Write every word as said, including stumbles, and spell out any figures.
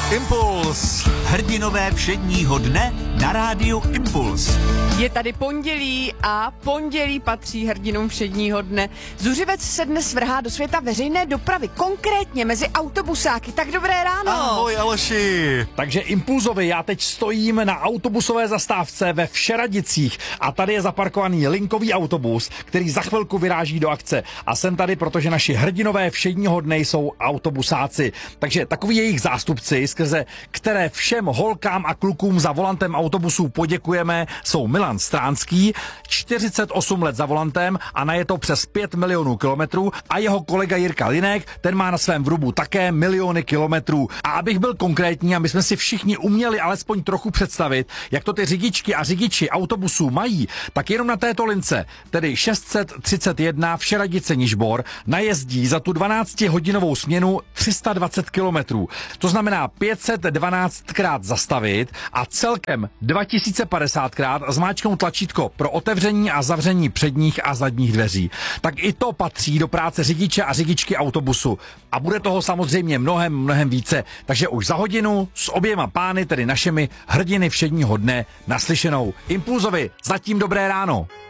Impuls. Hrdinové všedního dne na rádiu Impuls. Je tady pondělí a pondělí patří hrdinům všedního dne. Zuřivec se dnes vrhá do světa veřejné dopravy, konkrétně mezi autobusáky. Tak dobré ráno. Ahoj Aleši. Takže Impulzovi, já teď stojím na autobusové zastávce ve Všeradicích a tady je zaparkovaný linkový autobus, který za chvilku vyráží do akce. A jsem tady, protože naši hrdinové všedního dne jsou autobusáci. Takže takový jejich zástupci, skrze které všem holkám a klukům za volantem autobusu poděkujeme, jsou Milan Stránský, čtyřicet osm let za volantem a najeto přes pět milionů kilometrů, a jeho kolega Jirka Linek, ten má na svém vrubu také miliony kilometrů. A abych byl konkrétní, a my jsme si všichni uměli alespoň trochu představit, jak to ty řidičky a řidiči autobusů mají, tak jenom na této lince, tedy šest set třicet jedna Všeradice Nižbor, najezdí za tu dvanáctihodinovou směnu tři sta dvacet kilometrů. To znamená pět set dvanáctkrát zastavit a celkem dva tisíce padesátkrát zmáčknout tlačítko pro otevření a zavření předních a zadních dveří. Tak i to patří do práce řidiče a řidičky autobusu. A bude toho samozřejmě mnohem, mnohem více. Takže už za hodinu s oběma pány, tedy našimi hrdiny všedního dne, naslyšenou. Impulzovi, zatím dobré ráno.